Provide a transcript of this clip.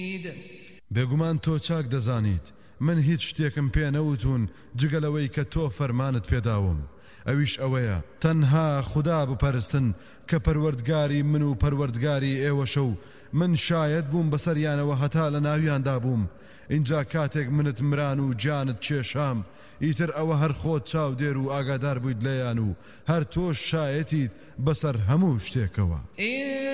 بێگومان تۆ چاک دەزانیت من هیچ شتێکم پێ نەوتون جگەلەوەی کە تۆ فەرمانت پێداوم ئەویش ئەوەیە تەنها خوددا بپەرستن کە پەروەردگاری من و پەروەردگاری ئێوەشە و من شایەت بووم بەسەریانەوە هەتا لە ناویاندا بووم اینجا کاتێک منت مران و جانت کێشام ئیتر ئەوە هەر خۆت چاو دێر و ئاگادار بوویت لەیان و هەر تۆش شایەتیت بەسەر هەموو شتێکەوە